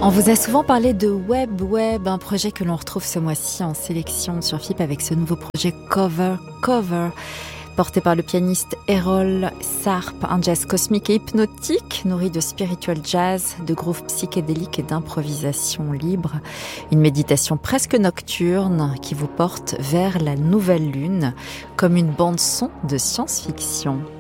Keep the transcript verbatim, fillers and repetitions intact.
On vous a souvent parlé de Web Web, un projet que l'on retrouve ce mois-ci en sélection sur F I P avec ce nouveau projet Cover Cover, porté par le pianiste Errol Sarp, un jazz cosmique et hypnotique, nourri de spiritual jazz, de grooves psychédéliques et d'improvisation libre. Une méditation presque nocturne qui vous porte vers la nouvelle lune, comme une bande-son de science-fiction.